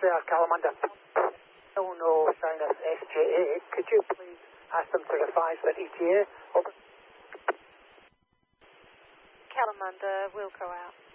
Kalamunda. No sign of SJA. Could you please ask them to revise the ETA? Over. Kalamunda, Wilco out.